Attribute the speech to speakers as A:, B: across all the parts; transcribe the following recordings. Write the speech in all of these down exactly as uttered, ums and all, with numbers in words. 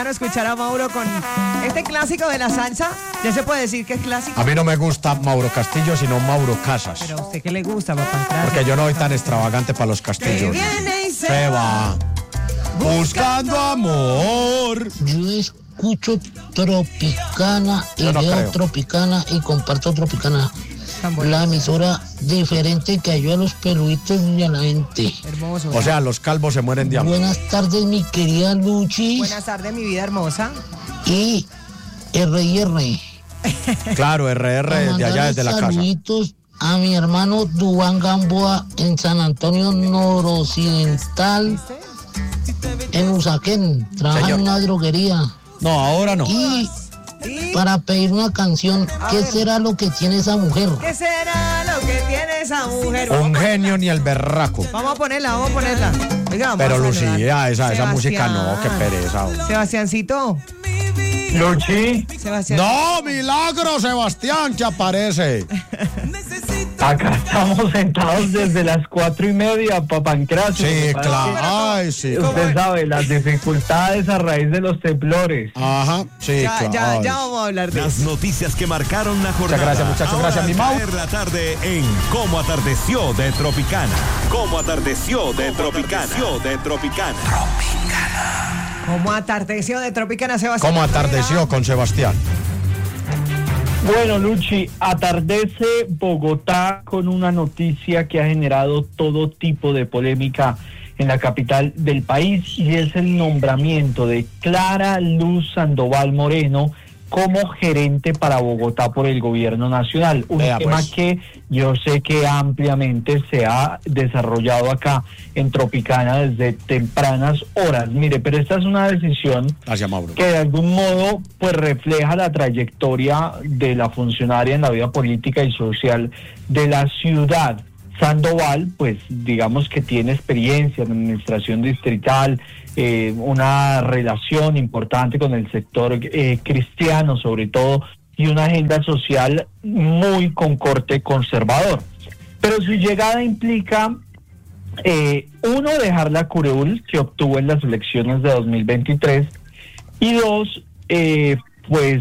A: bacano escuchar a Mauro con este clásico de la salsa. Ya se puede decir que es clásico.
B: A mí no me gusta Mauro Castillo, sino Mauro Casas.
A: Pero a usted qué le gusta, papá.
B: Porque yo no soy tan extravagante para los castillos.
A: Viene y se,
B: se va buscando amor.
C: Yo escucho Tropicana y
B: Yo no
C: veo
B: creo.
C: Tropicana y comparto Tropicana. La emisora diferente que ayuda a los peluditos y a la gente.
A: Hermoso.
B: O sea, los calvos se mueren de hambre.
C: Buenas tardes, mi querida Luchi.
A: Buenas tardes, mi vida hermosa.
C: Y R y R.
B: Claro, R R de allá desde la casa.
C: Saluditos a mi hermano Dubán Gamboa en San Antonio Noroccidental, en Usaquén. Trabaja
B: Señor.
C: en una droguería.
B: No, ahora no.
C: Y para pedir una canción, ¿qué
A: ver.
C: será lo que tiene esa mujer?
A: ¿Qué será lo que tiene esa mujer?
B: Un genio ni el berraco.
A: Vamos a ponerla, vamos a ponerla. Oiga, vamos
B: Pero
A: a
B: Lucía,
A: saludar.
B: esa, esa música no, qué
A: Sebastián.
B: pereza.
A: Sebastiancito.
D: Luchi,
A: Sebastián.
B: No, milagro, Sebastián, que aparece.
D: acá estamos sentados desde las cuatro y media, Papancracio.
B: Sí,
D: Lo que pasa
B: claro.
D: es que
B: Ay, sí.
D: Usted sabe, las dificultades a raíz de los temblores.
B: Ajá, sí,
A: Ya,
B: claro.
A: ya,
B: Ay.
A: ya vamos a hablar de
E: Las
A: eso.
E: noticias que marcaron la jornada.
B: gracias, muchachos.
E: Ahora
B: Gracias, mi Mau.
E: caer la tarde en Cómo atardeció de Tropicana. Cómo atardeció de Tropicana. de Tropicana.
A: ¿Cómo atardeció de Tropicana, Sebastián?
B: ¿Cómo atardeció con Sebastián?
D: Bueno, Luchi, atardece Bogotá con una noticia que ha generado todo tipo de polémica en la capital del país, y es el nombramiento de Clara Luz Sandoval Moreno como gerente para Bogotá por el gobierno nacional. Un
B: Vea,
D: tema
B: pues.
D: que yo sé que ampliamente se ha desarrollado acá en Tropicana desde tempranas horas. Mire, pero esta es una decisión
B: Gracias, Mauro.
D: que de algún modo pues refleja la trayectoria de la funcionaria en la vida política y social de la ciudad. Sandoval, pues digamos que tiene experiencia en administración distrital, eh, una relación importante con el sector eh, cristiano sobre todo, y una agenda social muy con corte conservador. Pero su llegada implica, eh, uno, dejar la curul que obtuvo en las elecciones de dos mil veintitrés, y dos, eh, pues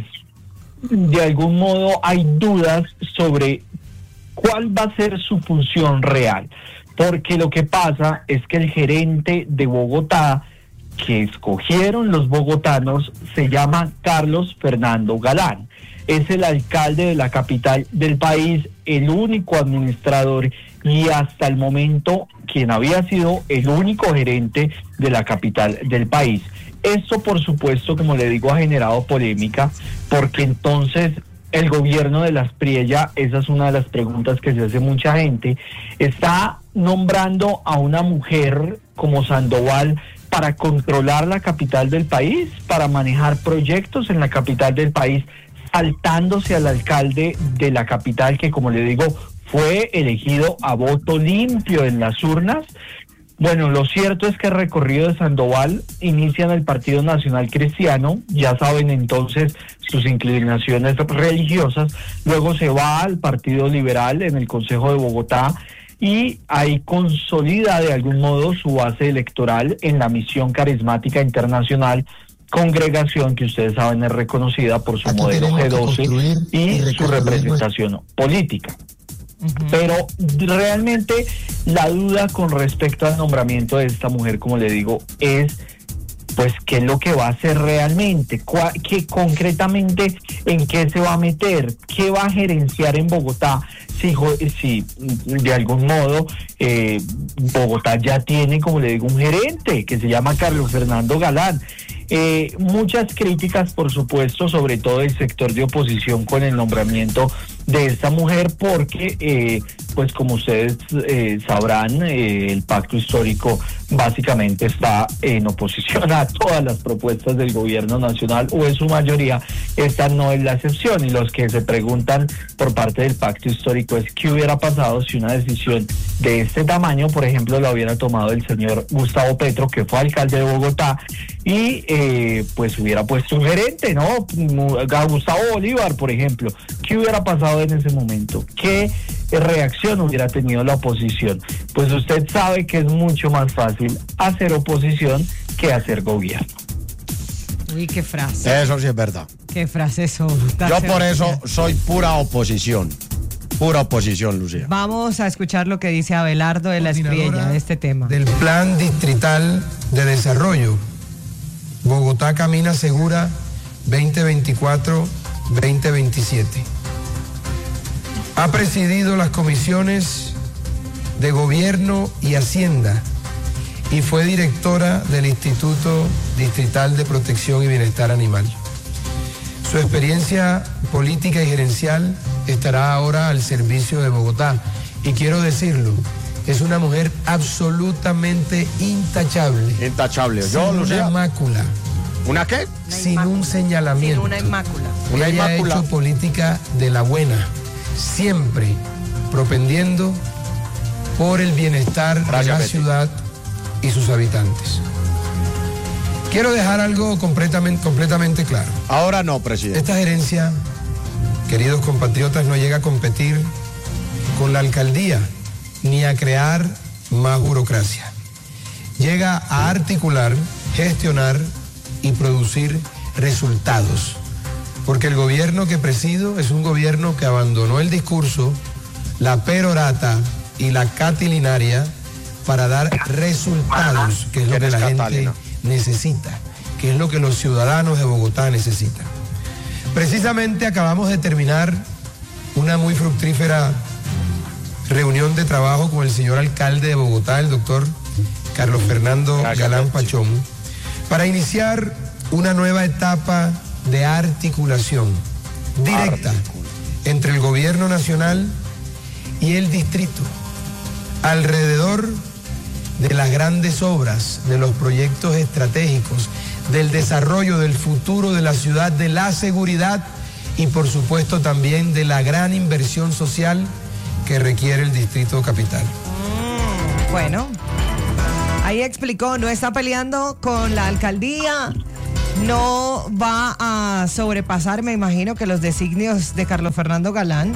D: de algún modo hay dudas sobre cuál va a ser su función real, porque lo que pasa es que el gerente de Bogotá que escogieron los bogotanos se llama Carlos Fernando Galán. Es el alcalde de la capital del país, el único administrador y hasta el momento quien había sido el único gerente de la capital del país. Esto, por supuesto, como le digo, ha generado polémica, porque entonces el gobierno de Las Priella, esa es una de las preguntas que se hace mucha gente, está nombrando a una mujer como Sandoval para controlar la capital del país, para manejar proyectos en la capital del país, saltándose al alcalde de la capital, que como le digo, fue elegido a voto limpio en las urnas. Bueno, lo cierto es que el recorrido de Sandoval inicia en el Partido Nacional Cristiano, ya saben entonces sus inclinaciones religiosas, luego se va al Partido Liberal en el Consejo de Bogotá, y ahí consolida de algún modo su base electoral en la Misión Carismática Internacional, congregación que ustedes saben es reconocida por su
C: Aquí
D: modelo
C: tenemos
D: G
C: que
D: doce
C: construir
D: y
C: y
D: su
C: reconstruir,
D: representación política. Pero realmente la duda con respecto al nombramiento de esta mujer, como le digo, es pues qué es lo que va a hacer realmente, ¿Cuá, qué concretamente en qué se va a meter, qué va a gerenciar en Bogotá, si, si de algún modo eh, Bogotá ya tiene, como le digo, un gerente que se llama Carlos Fernando Galán. Eh, muchas críticas, por supuesto, sobre todo el sector de oposición con el nombramiento de esta mujer, porque eh, pues como ustedes eh, sabrán, eh, el pacto histórico básicamente está en oposición a todas las propuestas del gobierno nacional, o en su mayoría. Esta no es la excepción, y los que se preguntan por parte del pacto histórico es qué hubiera pasado si una decisión de este tamaño, por ejemplo, la hubiera tomado el señor Gustavo Petro, que fue alcalde de Bogotá, y eh, pues hubiera puesto un gerente, ¿no? Gustavo Bolívar, por ejemplo. ¿Qué hubiera pasado en ese momento? ¿Qué reacción hubiera tenido la oposición? Pues usted sabe que es mucho más fácil hacer oposición que hacer gobierno.
A: Uy, qué frase.
B: Eso sí es verdad.
A: Qué frase son.
B: Yo por eso soy pura oposición. Pura oposición, Lucía.
A: Vamos a escuchar lo que dice Abelardo de la Espriella de este tema.
F: Del Plan Distrital de Desarrollo. Bogotá Camina Segura veinte veinticuatro a veinte veintisiete. Ha presidido las comisiones de Gobierno y Hacienda y fue directora del Instituto Distrital de Protección y Bienestar Animal. Su experiencia política y gerencial estará ahora al servicio de Bogotá. Y quiero decirlo, es una mujer absolutamente intachable.
B: Intachable.
F: Sin
B: Yo,
F: una
B: Lucía.
F: mácula.
B: ¿Una qué?
F: Sin un señalamiento.
A: Sin una inmácula.
B: Una
F: Ella ha
B: inmácula.
F: hecho política de la buena, siempre propendiendo por el bienestar
B: Gracias,
F: de la
B: Betty.
F: ciudad y sus habitantes. Quiero dejar algo completamente, completamente claro.
B: Ahora no, presidente.
F: Esta gerencia, queridos compatriotas, no llega a competir con la alcaldía ni a crear más burocracia. Llega a articular, gestionar y producir resultados. Porque el gobierno que presido es un gobierno que abandonó el discurso, la perorata y la catilinaria para dar resultados, que es lo
B: ¿Quién
F: que
B: es
F: la gente
B: Catalina?
F: necesita, que es lo que los ciudadanos de Bogotá necesitan. Precisamente acabamos de terminar una muy fructífera reunión de trabajo con el señor alcalde de Bogotá, el doctor Carlos Fernando
B: Gracias,
F: Galán
B: Betsy.
F: Pachón, para iniciar una nueva etapa de articulación directa entre el gobierno nacional y el distrito, alrededor de las grandes obras, de los proyectos estratégicos, del desarrollo, del futuro de la ciudad, de la seguridad y por supuesto también de la gran inversión social que requiere el distrito capital.
A: Mm, bueno, ahí explicó, no está peleando con la alcaldía, no va a sobrepasar, me imagino, que los designios de Carlos Fernando Galán.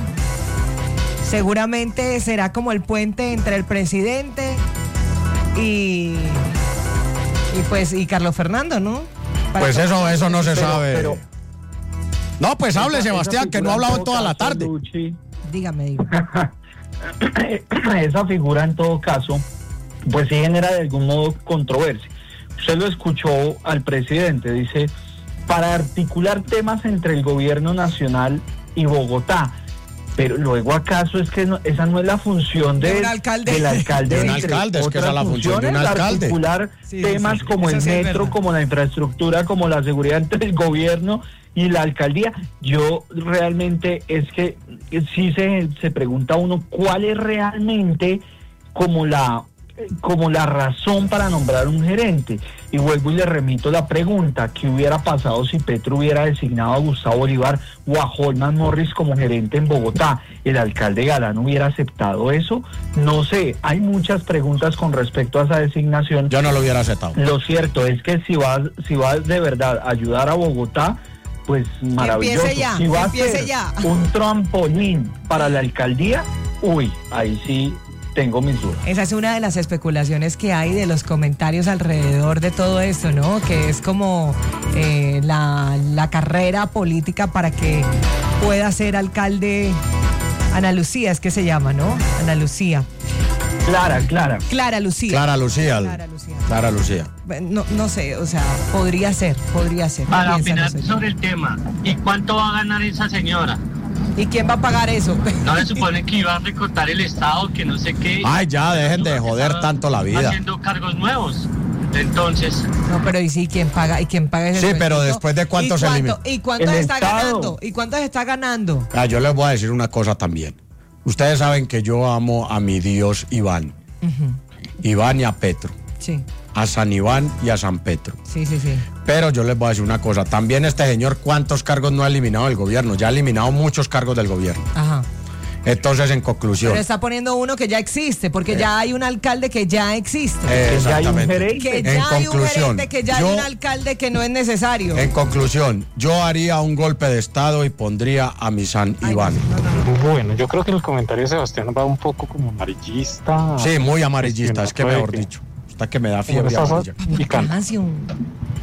A: Seguramente será como el puente entre el presidente y, y pues y Carlos Fernando, ¿no? Para
B: Pues
A: que-
B: eso, eso no se
D: Pero-
B: sabe.
D: pero-
B: no, pues hable,
D: Esa-
B: Sebastián,
D: esa
B: que no ha
D: figura
B: hablado en
D: todo
B: toda la
D: caso,
B: tarde.
D: Luchi,
A: Dígame, digo.
D: esa figura en todo caso, pues sí genera de algún modo controversia. Usted lo escuchó al presidente, dice, para articular temas entre el gobierno nacional y Bogotá. Pero luego, ¿acaso es que no- esa no es la función
A: De
D: de,
A: un alcalde.
D: del alcalde?
B: De un
D: entre
B: alcalde, es que esa es la
D: otras
B: función de un
D: funciones,
B: alcalde.
D: Articular
A: Sí, sí,
D: temas
A: sí,
D: como
A: eso
D: el
A: sí es
D: metro,
A: verdad.
D: como la infraestructura, como la seguridad entre el gobierno y la alcaldía. Yo realmente es que sí se, se pregunta uno cuál es realmente como la como la razón para nombrar un gerente. Y vuelvo y le remito la pregunta: ¿qué hubiera pasado si Petro hubiera designado a Gustavo Bolívar o a Holman Morris como gerente en Bogotá? ¿El alcalde Galán hubiera aceptado eso? No sé, hay muchas preguntas con respecto a esa designación.
B: Yo no lo hubiera aceptado.
D: Lo cierto es que si va, si va de verdad a ayudar a Bogotá, pues maravilloso.
A: empiece ya,
D: si va a
A: empiece
D: ser
A: ya.
D: un trampolín para la alcaldía, uy, ahí sí tengo mis dudas.
A: Esa es una de las especulaciones que hay de los comentarios alrededor de todo esto, ¿no? Que es como eh, la, la carrera política para que pueda ser alcalde. Ana Lucía es que se llama, ¿no? Ana Lucía.
D: Clara, Clara.
A: Clara Lucía.
B: Clara Lucía.
A: Clara Lucía.
B: Clara Lucía.
A: No, no sé, o sea, podría ser, podría ser. ¿Qué
G: Para
A: piensan
G: opinar
A: los oyentes?
G: sobre el tema. ¿Y cuánto va a ganar esa señora?
A: ¿Y quién va a pagar eso?
G: ¿No le supone que iba a recortar el Estado, que no sé qué?
B: Ay, ya, dejen de joder tanto la vida.
G: Haciendo cargos nuevos. Entonces,
A: No, pero ¿y sí quién paga? ¿Y quién paga ese
B: Sí, pero
A: sueldito?
B: después de cuánto
A: ¿Y
B: se
A: cuánto-
B: elimina?
A: ¿Y cuánto
D: El
A: está
D: Estado.
A: ganando? ¿Y cuánto se está ganando?
B: Ah, yo les voy a decir una cosa también. Ustedes saben que yo amo a mi Dios Iván. Iván y a Petro.
A: Sí,
B: A San Iván y a San Petro.
A: sí, sí, sí.
B: Pero yo les voy a decir una cosa. También este señor, ¿cuántos cargos no ha eliminado el gobierno? Ya ha eliminado muchos cargos del gobierno.
A: Ajá.
B: Entonces, en conclusión.
A: Pero está poniendo uno que ya existe, porque ya hay un alcalde que ya existe.
B: eh,
D: Que ya hay un
B: exactamente.
D: gerente.
A: que
B: en
A: ya hay un
B: conclusión,
A: gerente, que ya
B: yo-
A: hay un alcalde que no es necesario.
B: En conclusión, yo haría un golpe de Estado y pondría a mi San
A: Ay,
B: Iván.
A: no, no, no.
H: Bueno, yo creo que el comentario de Sebastián va un poco como amarillista.
B: Sí, muy amarillista, es que
H: Puede
B: mejor
H: que-
B: dicho. Hasta que me da
H: como
B: fiebre
H: estás
B: amarilla.
H: picante.
A: Canción.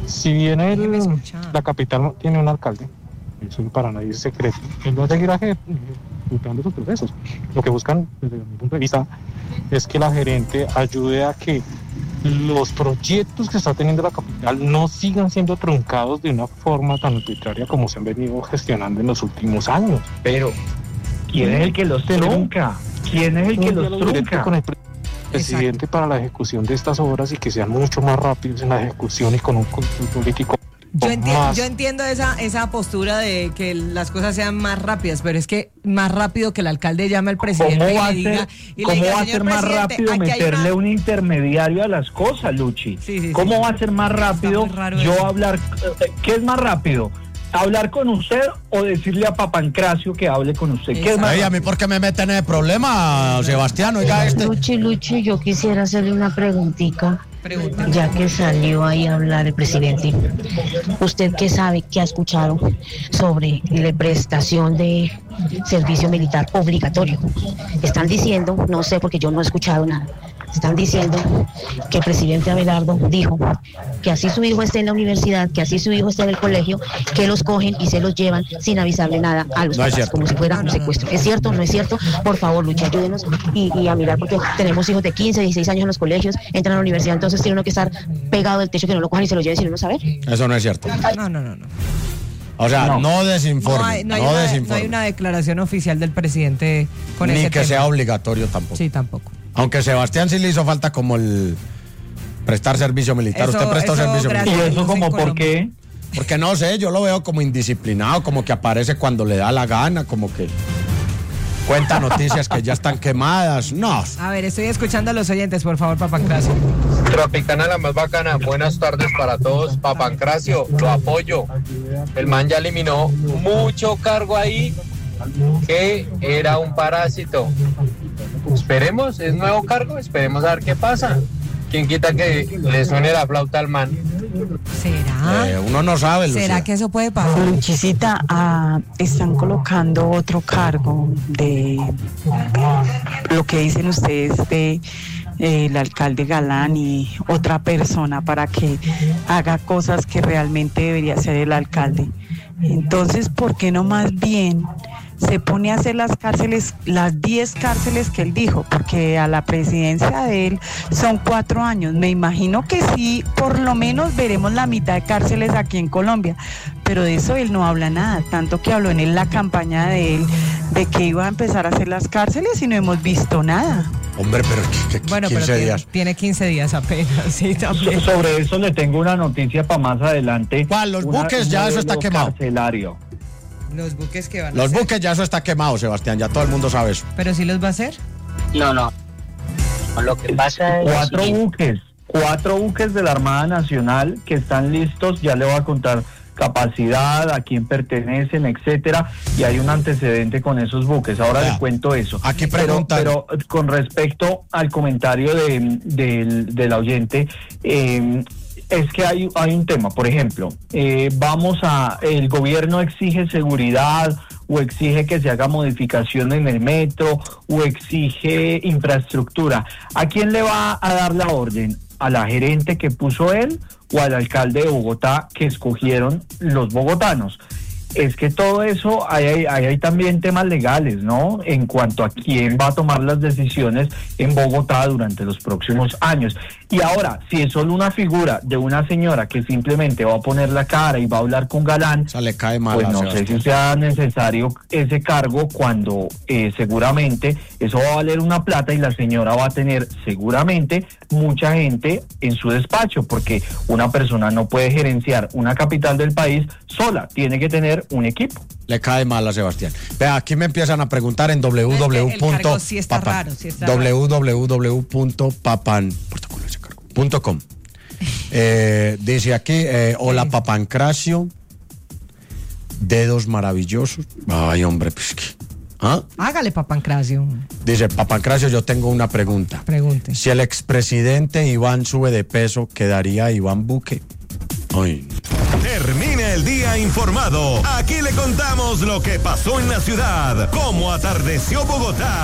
H: Si bien el, la capital tiene un alcalde, eso para nadie es secreto, él va a seguir ejecutando sus procesos. Lo que buscan, desde mi punto de vista, es que la gerente ayude a que los proyectos que está teniendo la capital no sigan siendo truncados de una forma tan arbitraria como se han venido gestionando en los últimos años.
D: Pero, ¿quién es el que los trunca? ¿Quién es el que los trunca?
H: Con el presidente Exacto. para la ejecución de estas obras y que sean mucho más rápidos en la ejecución y con un control político.
A: Yo entiendo, yo entiendo esa, esa postura de que las cosas sean más rápidas, pero es que más rápido que el alcalde llame al presidente
D: ¿Cómo va
A: y le diga, y
D: ¿cómo
A: le diga,
D: va a ser más rápido meterle más... un intermediario a las cosas, Luchi? Sí, sí, ¿Cómo sí, va a ser más rápido yo eso. hablar? ¿Qué es más rápido? ¿Hablar con usted o decirle a Papancracio que hable con usted? ¿Qué es más
B: Ay, a mí, ¿por qué me meten en el problema, Sebastián? Oiga, este...
I: Luchi, Luchi, yo quisiera hacerle una preguntita. Ya que salió ahí a hablar el presidente, ¿usted qué sabe, qué ha escuchado sobre la prestación de servicio militar obligatorio? Están diciendo, no sé porque yo no he escuchado nada, están diciendo que el presidente Abelardo dijo que así su hijo esté en la universidad, que así su hijo esté en el colegio, que los cogen y se los llevan sin avisarle nada a los
B: no
I: papás, como si fuera un secuestro. ¿Es cierto o no es cierto? Por favor, Lucha, ayúdenos y, y a mirar, porque tenemos hijos de quince, dieciséis años en los colegios, entran a la universidad, entonces tiene uno que estar pegado del techo, que no lo cojan y se lo lleven sin uno saber.
B: Eso no es cierto.
A: No, no, no, no.
B: O sea, no, no desinforme. No hay,
A: no, hay
B: no,
A: una,
B: desinforme.
A: no hay una declaración oficial del presidente con
B: Ni
A: ese
B: que
A: tema.
B: sea obligatorio tampoco.
A: Sí, tampoco.
B: Aunque Sebastián sí le hizo falta como el prestar servicio militar.
A: Eso,
B: Usted prestó
A: eso,
B: servicio
A: gracias,
B: militar.
D: ¿Y eso como por qué?
B: Porque no sé, yo lo veo como indisciplinado, como que aparece cuando le da la gana, como que cuenta noticias que ya están quemadas. No.
A: A ver, estoy escuchando a los oyentes, por favor, Papancracio.
J: Tropicana la más bacana, buenas tardes para todos. Papancracio, lo apoyo. El man ya eliminó mucho cargo ahí que era un parásito. Esperemos, es nuevo cargo, esperemos a ver qué pasa. ¿Quién quita que le suene la flauta al man?
A: ¿Será?
B: Eh, uno no sabe, Lucía.
A: ¿Será que eso puede pasar?
K: Luchicita, ah, están colocando otro cargo de lo que dicen ustedes de eh, el alcalde Galán y otra persona para que haga cosas que realmente debería hacer el alcalde. Entonces, ¿por qué no más bien se pone a hacer las cárceles, las diez cárceles que él dijo? Porque a la presidencia de él son cuatro años. Me imagino que sí, por lo menos veremos la mitad de cárceles aquí en Colombia. Pero de eso él no habla nada, tanto que habló en él, la campaña de él de que iba a empezar a hacer las cárceles y no hemos visto nada.
B: Hombre, pero ¿qué, qué,
A: bueno,
B: quince
A: pero
B: días?
A: Tiene, tiene quince días apenas, sí, también.
D: Sobre eso le tengo una noticia para más adelante.
B: ¿Cuál? Los
D: una,
B: buques, ya eso está quemado.
D: Carcelario.
A: Los buques que van a
B: Los
A: hacer.
B: buques ya eso está quemado, Sebastián, ya todo el mundo sabe eso.
A: ¿Pero sí los va a hacer?
L: No, no. Lo que pasa es...
D: Cuatro sí. buques, cuatro buques de la Armada Nacional que están listos, ya le voy a contar capacidad, a quién pertenecen, etcétera, y hay un antecedente con esos buques. Ahora ya. le cuento eso.
B: Aquí preguntan.
D: Pero, pero con respecto al comentario de, de, del oyente, eh, es que hay, hay un tema, por ejemplo, eh, vamos a, el gobierno exige seguridad o exige que se haga modificación en el metro o exige infraestructura. ¿A quién le va a dar la orden? ¿A la gerente que puso él o al alcalde de Bogotá que escogieron los bogotanos? Es que todo eso, hay, hay, hay también temas legales, ¿no? En cuanto a quién va a tomar las decisiones en Bogotá durante los próximos años. Y ahora, si es solo una figura de una señora que simplemente va a poner la cara y va a hablar con Galán,
B: o sea, le cae mal,
D: pues no sé si sea necesario ese cargo cuando eh, seguramente eso va a valer una plata y la señora va a tener seguramente mucha gente en su despacho, porque una persona no puede gerenciar una capital del país sola, tiene que tener un equipo.
B: Le cae mal a Sebastián. Vea, aquí me empiezan a preguntar en www.
A: Sí está raro, sí está
B: www punto papan punto com. Eh, dice aquí, eh, hola Papancracio, dedos maravillosos. Ay, hombre, pues que... ¿Ah?
A: Hágale, Papancracio.
B: Dice, Papancracio, yo tengo una pregunta.
A: Pregunte.
B: Si el expresidente Iván sube de peso, ¿quedaría Iván Buque? Ay.
E: Termina el día informado. Aquí le contamos lo que pasó en la ciudad. Cómo atardeció Bogotá.